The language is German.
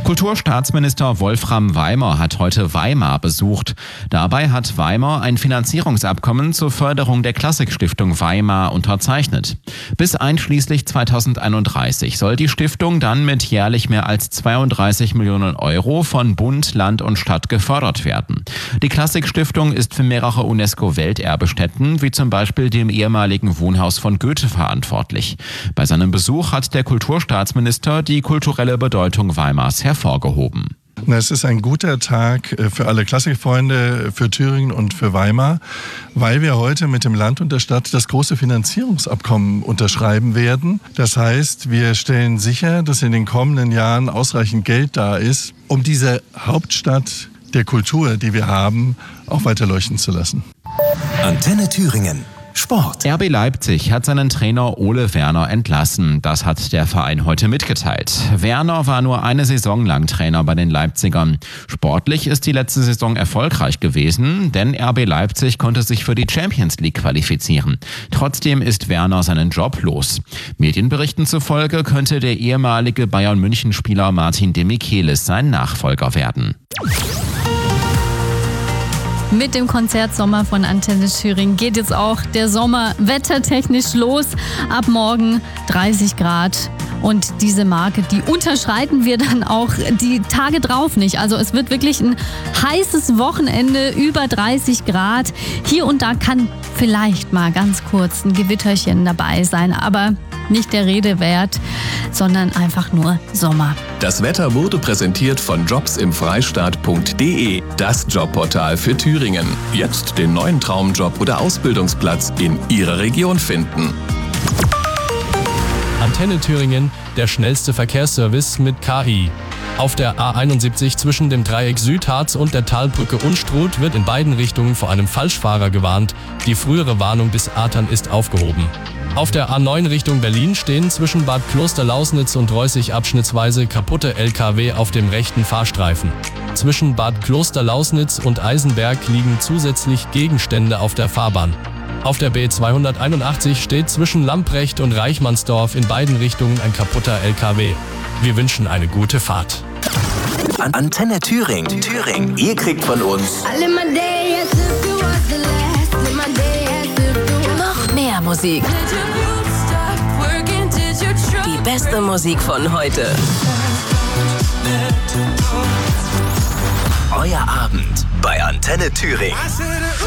Kulturstaatsminister Wolfram Weimer hat heute Weimar besucht. Dabei hat Weimar ein Finanzierungsabkommen zur Förderung der Klassikstiftung Weimar unterzeichnet. Bis einschließlich 2031 soll die Stiftung dann mit jährlich mehr als 32 Millionen Euro von Bund, Land und Stadt gefördert werden. Die Klassikstiftung ist für mehrere UNESCO-Welterbestätten, wie zum Beispiel dem ehemaligen Wohnhaus von Goethe, verantwortlich. Bei seinem Besuch hat der Kulturstaatsminister die kulturelle Bedeutung Weimars hervorgehoben. Es ist ein guter Tag für alle Klassikfreunde, für Thüringen und für Weimar, weil wir heute mit dem Land und der Stadt das große Finanzierungsabkommen unterschreiben werden. Das heißt, wir stellen sicher, dass in den kommenden Jahren ausreichend Geld da ist, um diese Hauptstadt der Kultur, die wir haben, auch weiter leuchten zu lassen. Antenne Thüringen. Sport. RB Leipzig hat seinen Trainer Ole Werner entlassen. Das hat der Verein heute mitgeteilt. Werner war nur eine Saison lang Trainer bei den Leipzigern. Sportlich ist die letzte Saison erfolgreich gewesen, denn RB Leipzig konnte sich für die Champions League qualifizieren. Trotzdem ist Werner seinen Job los. Medienberichten zufolge könnte der ehemalige Bayern-München-Spieler Martin de Michelis sein Nachfolger werden. Mit dem Konzert Sommer von Antenne Thüringen geht jetzt auch der Sommer wettertechnisch los. Ab morgen 30 Grad. Und diese Marke, die unterschreiten wir dann auch die Tage drauf nicht. Also es wird wirklich ein heißes Wochenende, über 30 Grad. Hier und da kann vielleicht mal ganz kurz ein Gewitterchen dabei sein, aber nicht der Rede wert, sondern einfach nur Sommer. Das Wetter wurde präsentiert von jobsimfreistaat.de, das Jobportal für Thüringen. Jetzt den neuen Traumjob oder Ausbildungsplatz in Ihrer Region finden. Antenne Thüringen, der schnellste Verkehrsservice mit KI. Auf der A71 zwischen dem Dreieck Südharz und der Talbrücke Unstrut wird in beiden Richtungen vor einem Falschfahrer gewarnt. Die frühere Warnung bis Atern ist aufgehoben. Auf der A9 Richtung Berlin stehen zwischen Bad Klosterlausnitz und Reußig abschnittsweise kaputte LKW auf dem rechten Fahrstreifen. Zwischen Bad Klosterlausnitz und Eisenberg liegen zusätzlich Gegenstände auf der Fahrbahn. Auf der B281 steht zwischen Lamprecht und Reichmannsdorf in beiden Richtungen ein kaputter LKW. Wir wünschen eine gute Fahrt. Antenne Thüringen. Ihr kriegt von uns noch mehr Musik. Die beste Musik von heute. Euer Abend bei Antenne Thüringen.